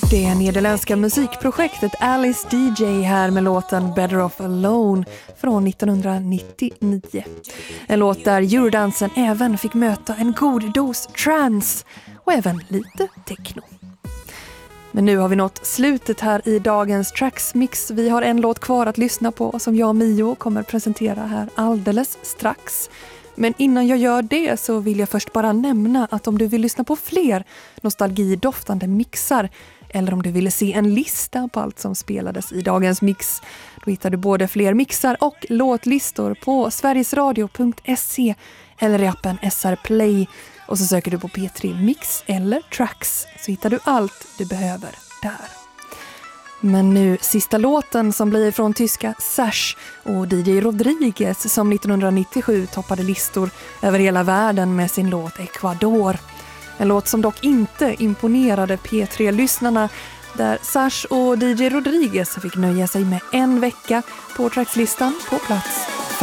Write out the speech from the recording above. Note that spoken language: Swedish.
Det nederländska musikprojektet Alice DJ här med låten Better Off Alone från 1999. En låt där eurodansen även fick möta en god dos trance och även lite techno. Men nu har vi nått slutet här i dagens Tracksmix. Vi har en låt kvar att lyssna på som jag och Mio kommer presentera här alldeles strax. Men innan jag gör det så vill jag först bara nämna att om du vill lyssna på fler nostalgidoftande mixar eller om du ville se en lista på allt som spelades i dagens mix, då hittar du både fler mixar och låtlistor på sverigesradio.se eller i appen SR Play. Och så söker du på P3 Mix eller Tracks så hittar du allt du behöver där. Men nu sista låten som blir från tyska Sash och DJ Rodriguez som 1997 toppade listor över hela världen med sin låt Ecuador. En låt som dock inte imponerade P3-lyssnarna där Sash och DJ Rodriguez fick nöja sig med en vecka på trackslistan på plats